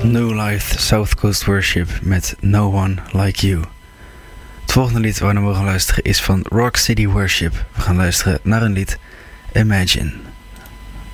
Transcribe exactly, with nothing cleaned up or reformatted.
New Life South Coast Worship met No One Like You. Het volgende lied waar we naar mogen luisteren is van Rock City Worship. We gaan luisteren naar een lied Imagine.